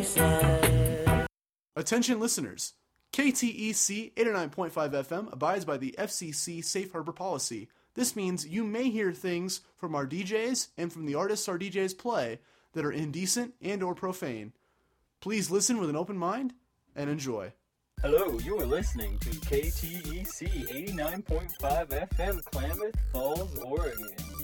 side. Attention listeners, KTEC 89.5 FM abides by the FCC Safe Harbor policy. This means you may hear things from our DJs and from the artists our DJs play that are indecent and or profane. Please listen with an open mind and enjoy. Hello, you are listening to KTEC 89.5 FM, Klamath Falls, Oregon.